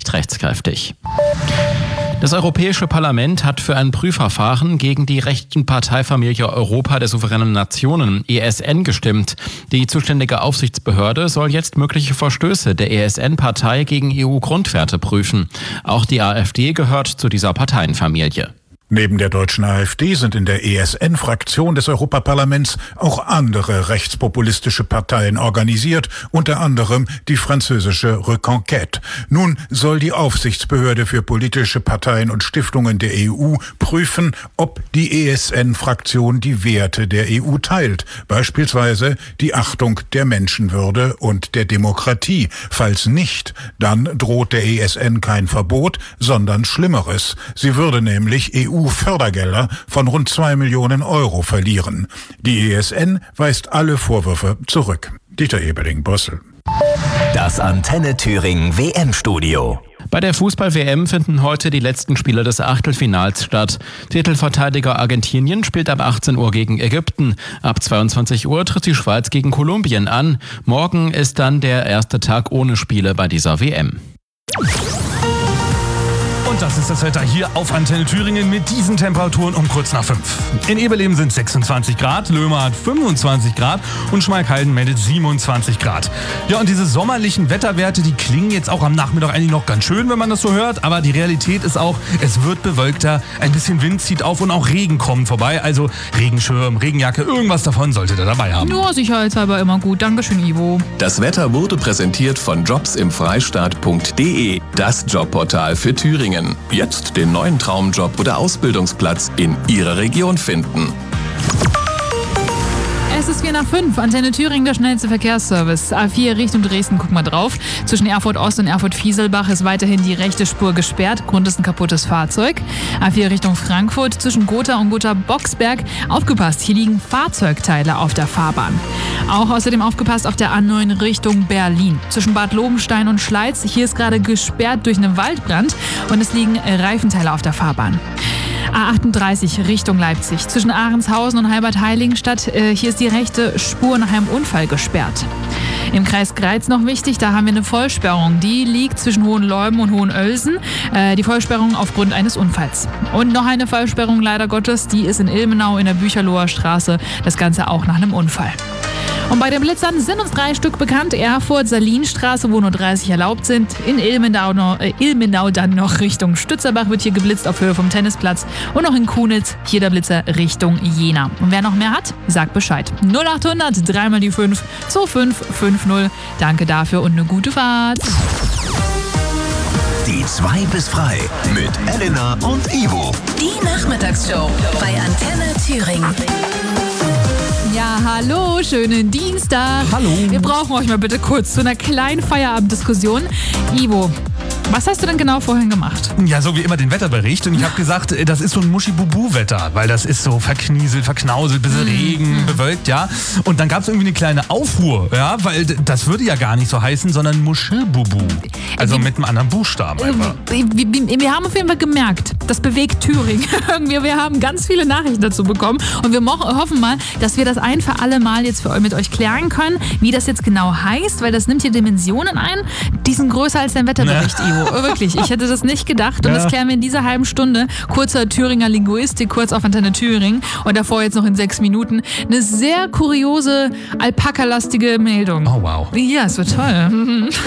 ist rechtskräftig. Das Europäische Parlament hat für ein Prüfverfahren gegen die rechten Parteifamilie Europa der souveränen Nationen, ESN, gestimmt. Die zuständige Aufsichtsbehörde soll jetzt mögliche Verstöße der ESN-Partei gegen EU-Grundwerte prüfen. Auch die AfD gehört zu dieser Parteienfamilie. Neben der deutschen AfD sind in der ESN-Fraktion des Europaparlaments auch andere rechtspopulistische Parteien organisiert, unter anderem die französische Reconquête. Nun soll die Aufsichtsbehörde für politische Parteien und Stiftungen der EU prüfen, ob die ESN-Fraktion die Werte der EU teilt, beispielsweise die Achtung der Menschenwürde und der Demokratie. Falls nicht, dann droht der ESN kein Verbot, sondern Schlimmeres. Sie würde nämlich EU-Fördergelder von rund 2 Millionen Euro verlieren. Die ESN weist alle Vorwürfe zurück. Dieter Ebeling, Brüssel. Das Antenne Thüringen WM-Studio. Bei der Fußball-WM finden heute die letzten Spiele des Achtelfinals statt. Titelverteidiger Argentinien spielt ab 18 Uhr gegen Ägypten. Ab 22 Uhr tritt die Schweiz gegen Kolumbien an. Morgen ist dann der erste Tag ohne Spiele bei dieser WM. Und das ist das Wetter hier auf Antenne Thüringen mit diesen Temperaturen um kurz nach 5. In Eberleben sind 26 Grad, Löhmer hat 25 Grad und Schmalkalden meldet 27 Grad. Ja, und diese sommerlichen Wetterwerte, die klingen jetzt auch am Nachmittag eigentlich noch ganz schön, wenn man das so hört. Aber die Realität ist auch, es wird bewölkter, ein bisschen Wind zieht auf und auch Regen kommt vorbei. Also Regenschirm, Regenjacke, irgendwas davon solltet ihr dabei haben. Nur sicherheitshalber immer gut. Dankeschön, Ivo. Das Wetter wurde präsentiert von jobsimfreistaat.de, das Jobportal für Thüringen. Jetzt den neuen Traumjob oder Ausbildungsplatz in Ihrer Region finden. Es ist 4:05, Antenne Thüringen, der schnellste Verkehrsservice. A4 Richtung Dresden, guck mal drauf. Zwischen Erfurt Ost und Erfurt Fieselbach ist weiterhin die rechte Spur gesperrt. Grund ist ein kaputtes Fahrzeug. A4 Richtung Frankfurt, zwischen Gotha und Gotha-Boxberg. Aufgepasst, hier liegen Fahrzeugteile auf der Fahrbahn. Auch außerdem aufgepasst auf der A9 Richtung Berlin. Zwischen Bad Lobenstein und Schleiz, hier ist gerade gesperrt durch einen Waldbrand und es liegen Reifenteile auf der Fahrbahn. A38 Richtung Leipzig. Zwischen Ahrenshausen und Halbert-Heiligenstadt, hier ist die rechte Spur nach einem Unfall gesperrt. Im Kreis Greiz noch wichtig, da haben wir eine Vollsperrung. Die liegt zwischen Hohenleuben und Hohenölsen. Die Vollsperrung aufgrund eines Unfalls. Und noch eine Vollsperrung leider Gottes, die ist in Ilmenau in der Bücherloher Straße. Das Ganze auch nach einem Unfall. Und bei den Blitzern sind uns 3 Stück bekannt. Erfurt, Salinstraße, wo nur 30 erlaubt sind. In Ilmenau dann noch Richtung Stützerbach wird hier geblitzt auf Höhe vom Tennisplatz. Und noch in Kunitz, hier der Blitzer Richtung Jena. Und wer noch mehr hat, sagt Bescheid. 0800 3 mal die 5 2550. Danke dafür und eine gute Fahrt. Die 2 bis frei mit Elena und Ivo. Die Nachmittagsshow bei Antenne Thüringen. Ja, hallo, schönen Dienstag. Hallo. Wir brauchen euch mal bitte kurz zu einer kleinen Feierabenddiskussion. Ivo, was hast du denn genau vorhin gemacht? Ja, so wie immer den Wetterbericht. Und ich habe gesagt, das ist so ein Muschi-Bubu-Wetter, weil das ist so verknieselt, verknauselt, bisschen Regen, bewölkt, ja. Und dann gab es irgendwie eine kleine Aufruhr, ja, weil das würde ja gar nicht so heißen, sondern Muschelbubu. Also mit einem anderen Buchstaben einfach. Wir haben auf jeden Fall gemerkt, das bewegt Thüringen. Wir haben ganz viele Nachrichten dazu bekommen und wir hoffen mal, dass wir das ein für alle Mal jetzt mit euch klären können, wie das jetzt genau heißt, weil das nimmt hier Dimensionen ein, die sind größer als dein Wetterbericht, Ivo. Wirklich, ich hätte das nicht gedacht und das klären wir in dieser halben Stunde. Kurzer Thüringer Linguistik, kurz auf Antenne Thüringen und davor jetzt noch in 6 Minuten eine sehr kuriose, alpaka-lastige Meldung. Oh wow. Ja, es wird toll.